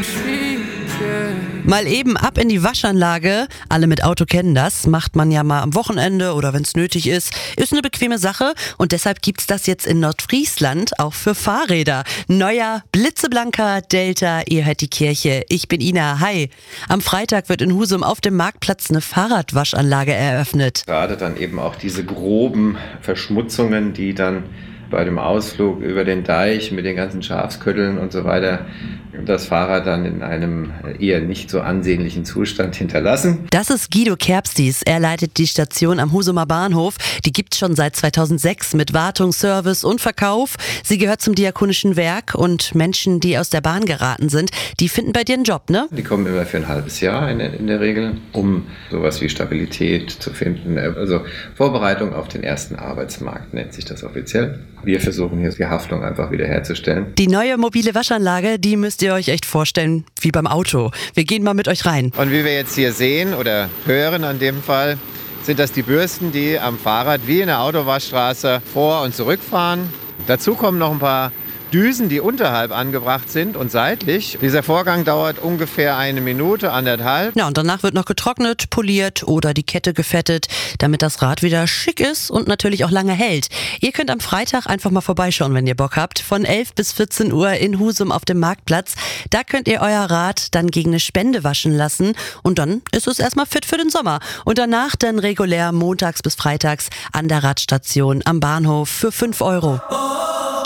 Mal eben ab in die Waschanlage. Alle mit Auto kennen das. Macht man ja mal am Wochenende oder wenn es nötig ist. Ist eine bequeme Sache und deshalb gibt's das jetzt in Nordfriesland auch für Fahrräder. Neuer, blitzeblanker Delta, ihr hört die Kirche. Ich bin Ina, hi. Am Freitag wird in Husum auf dem Marktplatz eine Fahrradwaschanlage eröffnet. Gerade dann eben auch diese groben Verschmutzungen, die dann bei dem Ausflug über den Deich mit den ganzen Schafskötteln und so weiter das Fahrrad dann in einem eher nicht so ansehnlichen Zustand hinterlassen. Das ist Guido Kerbstis. Er leitet die Station am Husumer Bahnhof. Die gibt's schon seit 2006 mit Wartung, Service und Verkauf. Sie gehört zum Diakonischen Werk und Menschen, die aus der Bahn geraten sind, die finden bei dir einen Job, ne? Die kommen immer für ein halbes Jahr in der Regel, um sowas wie Stabilität zu finden. Also Vorbereitung auf den ersten Arbeitsmarkt nennt sich das offiziell. Wir versuchen hier die Haftung einfach wiederherzustellen. Die neue mobile Waschanlage, die müsst ihr euch echt vorstellen, wie beim Auto. Wir gehen mal mit euch rein. Und wie wir jetzt hier sehen oder hören an dem Fall, sind das die Bürsten, die am Fahrrad wie in der Autowaschstraße vor- und zurückfahren. Dazu kommen noch ein paar Düsen, die unterhalb angebracht sind und seitlich. Dieser Vorgang dauert ungefähr 1 Minute, 1,5. Ja, und danach wird noch getrocknet, poliert oder die Kette gefettet, damit das Rad wieder schick ist und natürlich auch lange hält. Ihr könnt am Freitag einfach mal vorbeischauen, wenn ihr Bock habt. Von 11 bis 14 Uhr in Husum auf dem Marktplatz. Da könnt ihr euer Rad dann gegen eine Spende waschen lassen und dann ist es erstmal fit für den Sommer. Und danach dann regulär montags bis freitags an der Radstation am Bahnhof für 5 Euro.